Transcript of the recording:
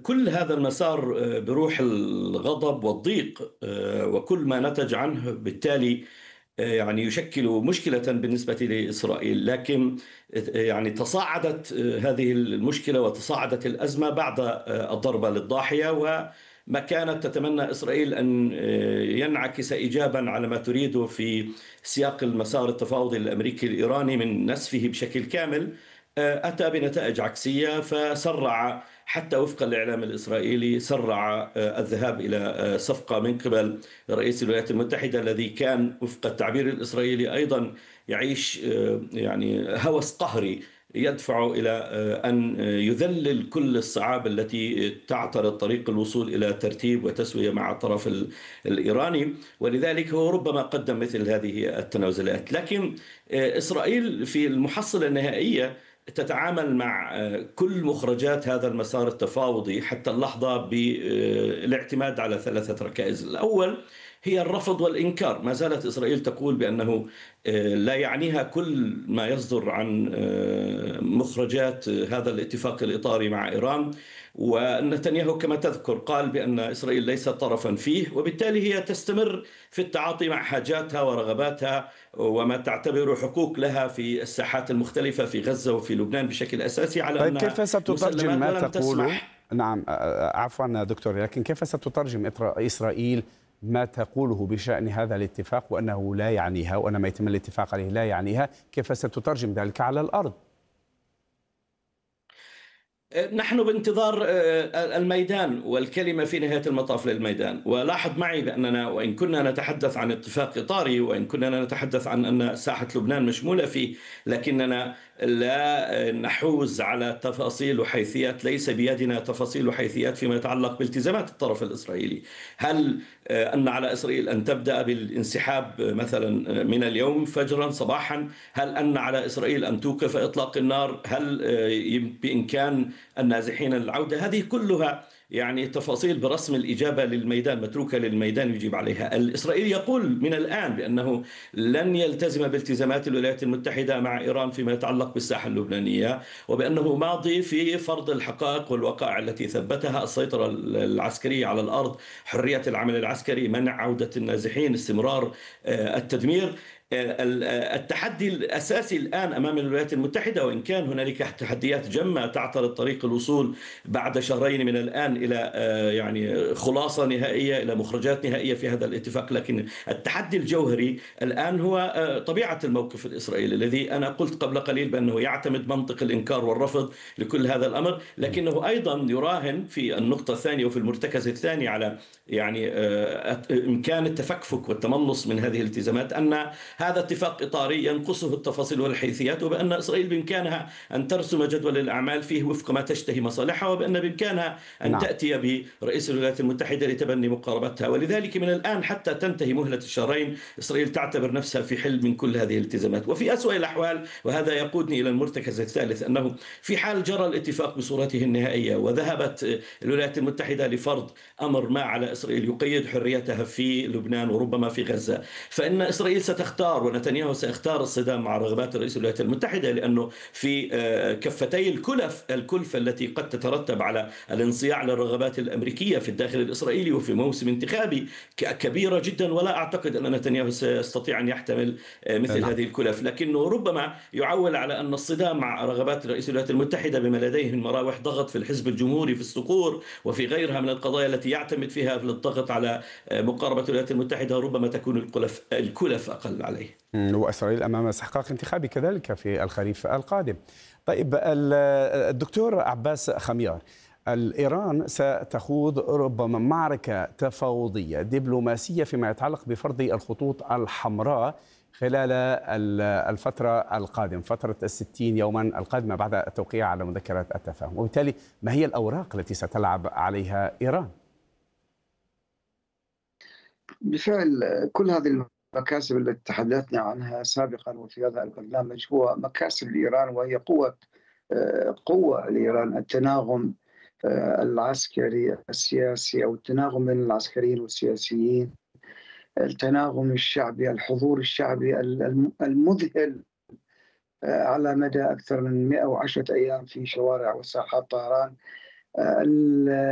كل هذا المسار بروح الغضب والضيق، وكل ما نتج عنه بالتالي يعني يشكل مشكلة بالنسبة لإسرائيل، لكن يعني تصاعدت هذه المشكلة وتصاعدت الأزمة بعد الضربة للضاحية، وما كانت تتمنى إسرائيل أن ينعكس إيجابا على ما تريده في سياق المسار التفاوضي الأمريكي الإيراني من نسفه بشكل كامل، أتى بنتائج عكسية. فسرع حتى وفقا للإعلام الإسرائيلي سرع الذهاب إلى صفقة من قبل رئيس الولايات المتحدة، الذي كان وفق التعبير الإسرائيلي أيضا يعيش يعني هوس قهري يدفع إلى أن يذلل كل الصعاب التي تعترض طريق الوصول إلى ترتيب وتسوية مع الطرف الإيراني، ولذلك هو ربما قدم مثل هذه التنازلات. لكن إسرائيل في المحصلة النهائية تتعامل مع كل مخرجات هذا المسار التفاوضي حتى اللحظة بالاعتماد على ثلاثة ركائز. الأول هي الرفض والإنكار. ما زالت إسرائيل تقول بأنه لا يعنيها كل ما يصدر عن مخرجات هذا الاتفاق الإطاري مع إيران، ونتنياهو كما تذكر قال بأن إسرائيل ليست طرفا فيه، وبالتالي هي تستمر في التعاطي مع حاجاتها ورغباتها وما تعتبر حقوق لها في الساحات المختلفة في غزة وفي لبنان بشكل أساسي، على طيب أنها كيف ستترجم مسلمات ما ولم تقوله؟ تسمح. نعم، عفوا دكتور، لكن كيف ستترجم إسرائيل ما تقوله بشأن هذا الاتفاق وأنه لا يعنيها، وأن ما يتم الاتفاق عليه لا يعنيها؟ كيف ستترجم ذلك على الأرض؟ نحن بانتظار الميدان، والكلمة في نهاية المطاف للميدان. ولاحظ معي بأننا وإن كنا نتحدث عن اتفاق إطاري، وإن كنا نتحدث عن أن ساحة لبنان مشمولة فيه، لكننا لا نحوز على تفاصيل وحيثيات. ليس بيدنا تفاصيل وحيثيات فيما يتعلق بالتزامات الطرف الإسرائيلي. هل أن على إسرائيل أن تبدأ بالانسحاب مثلا من اليوم فجرا صباحا؟ هل أن على إسرائيل أن توقف إطلاق النار؟ هل بإمكان النازحين العودة؟ هذه كلها يعني تفاصيل برسم الإجابة للميدان، متروكة للميدان يجيب عليها. الإسرائيلي يقول من الآن بأنه لن يلتزم بالتزامات الولايات المتحدة مع إيران فيما يتعلق بالساحة اللبنانية، وبأنه ماضي في فرض الحقائق والوقائع التي ثبتها: السيطرة العسكرية على الأرض، حرية العمل العسكري، منع عودة النازحين، استمرار التدمير. التحدي الأساسي الآن أمام الولايات المتحدة، وإن كان هنالك تحديات جمة تعترض طريق الوصول بعد شهرين من الآن إلى يعني خلاصة نهائية، إلى مخرجات نهائية في هذا الاتفاق، لكن التحدي الجوهري الآن هو طبيعة الموقف الإسرائيلي، الذي أنا قلت قبل قليل بأنه يعتمد منطق الإنكار والرفض لكل هذا الأمر، لكنه أيضا يراهن في النقطة الثانية وفي المرتكز الثاني على يعني إمكان التفكك والتملص من هذه الالتزامات، أن هذا اتفاق إطاري ينقصه التفاصيل والحيثيات، وبأن إسرائيل بإمكانها أن ترسم جدول الأعمال فيه وفق ما تشتهي مصالحها، وبأن بإمكانها أن نعم. تأتي برئيس الولايات المتحدة لتبني مقاربتها. ولذلك من الآن حتى تنتهي مهلة الشهرين إسرائيل تعتبر نفسها في حل من كل هذه الالتزامات. وفي أسوأ الأحوال، وهذا يقودني إلى المرتكز الثالث، أنه في حال جرى الاتفاق بصورته النهائية وذهبت الولايات المتحدة لفرض أمر ما على إسرائيل يقيد حريتها في لبنان وربما في غزة، فإن إسرائيل ستختار ونتنياهو سيختار الصدام مع رغبات رئيس الولايات المتحدة، لأنه في كفتي الكلفة التي قد تترتب على الانصياع للرغبات الأمريكية في الداخل الإسرائيلي وفي موسم انتخابي كبيرة جدا، ولا أعتقد أن نتنياهو سيستطيع أن يحتمل مثل نعم. هذه الكلف، لكنه ربما يعول على أن الصدام مع رغبات رئيس الولايات المتحدة بما لديه من مراوح ضغط في الحزب الجمهوري في الصقور وفي غيرها من القضايا التي يعتمد فيها الضغط على مقاربة الولايات المتحدة، ربما تكون الكلف أقل عليه. وإسرائيل أمام استحقاق انتخابي كذلك في الخريف القادم. طيب الدكتور عباس خميار، إيران ستخوض ربما معركة تفاوضية دبلوماسية فيما يتعلق بفرض الخطوط الحمراء خلال الفترة القادمة، فترة 60 يوما القادمة بعد التوقيع على مذكرة التفاهم، وبالتالي ما هي الأوراق التي ستلعب عليها إيران؟ بالفعل كل هذه المكاسب التي تحدثنا عنها سابقا وفي هذا البرنامج هو مكاسب لإيران، وهي قوة لإيران. التناغم العسكري السياسي، أو التناغم بين العسكريين والسياسيين، التناغم الشعبي، الحضور الشعبي المذهل على مدى أكثر من 110 أيام في شوارع وساحات طهران.